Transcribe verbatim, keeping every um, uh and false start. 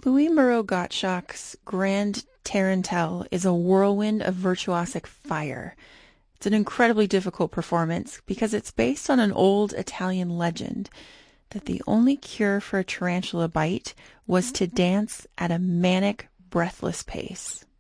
Louis Moreau Gottschalk's Grand Tarantelle is a whirlwind of virtuosic fire. It's an incredibly difficult performance because it's based on an old Italian legend that the only cure for a tarantula bite was to dance at a manic, breathless pace.